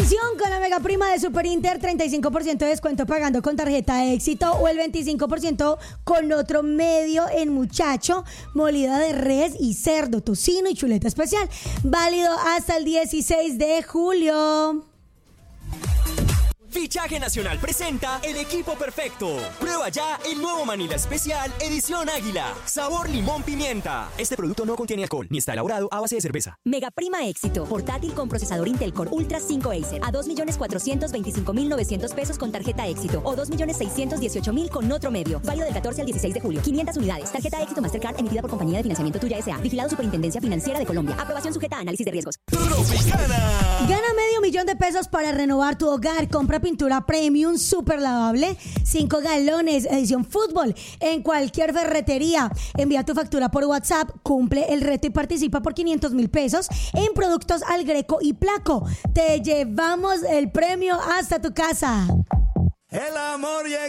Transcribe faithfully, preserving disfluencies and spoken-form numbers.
Atención con la mega prima de Super Inter, treinta y cinco por ciento de descuento pagando con tarjeta de éxito o el veinticinco por ciento con otro medio en muchacho, molida de res y cerdo, tocino y chuleta especial. Válido hasta el dieciséis de julio. Fichaje Nacional presenta El Equipo Perfecto. Prueba ya el nuevo Manila Especial Edición Águila. Sabor limón pimienta. Este producto no contiene alcohol ni está elaborado a base de cerveza. Mega prima éxito. Portátil con procesador Intel Core Ultra cinco Acer a dos millones cuatrocientos veinticinco mil novecientos pesos con tarjeta éxito o dos millones seiscientos dieciocho mil con otro medio. Válido del catorce al dieciséis de julio. quinientas unidades. Tarjeta éxito Mastercard emitida por Compañía de Financiamiento Tuya S A. Vigilado Superintendencia Financiera de Colombia. Aprobación sujeta a análisis de riesgos. Tropicana. Gana medio millón de pesos para renovar tu hogar. Compra pintura premium super lavable, cinco galones, edición fútbol, en cualquier ferretería. Envía tu factura por WhatsApp, cumple el reto y participa por quinientos mil pesos en productos Al Greco y Placo. Te llevamos el premio hasta tu casa. El amor llega.